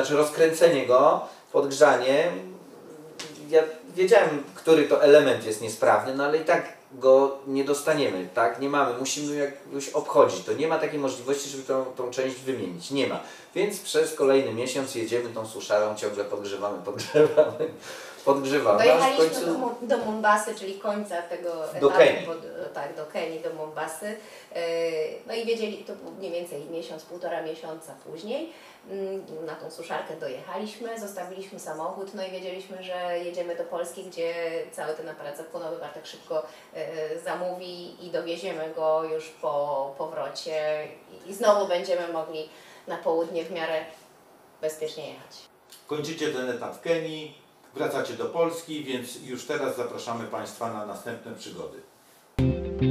znaczy rozkręcenie go, podgrzanie. Ja wiedziałem, który to element jest niesprawny, no ale i tak go nie dostaniemy, tak? Nie mamy, musimy jakoś obchodzić. To nie ma takiej możliwości, żeby tą część wymienić. Nie ma. Więc przez kolejny miesiąc jedziemy tą suszarą, ciągle podgrzewamy. Dojechaliśmy W końcu... do Mombasy, czyli końca tego etapu. Do Kenii. Tak, do Kenii, do Mombasy. No i wiedzieli, to był mniej więcej miesiąc, półtora miesiąca później. Na tą suszarkę dojechaliśmy, zostawiliśmy samochód, no i wiedzieliśmy, że jedziemy do Polski, gdzie cały ten aparat zapłonowy Bartek szybko zamówi i dowieziemy go już po powrocie i znowu będziemy mogli na południe w miarę bezpiecznie jechać. Kończycie ten etap w Kenii, wracacie do Polski, więc już teraz zapraszamy Państwa na następne przygody.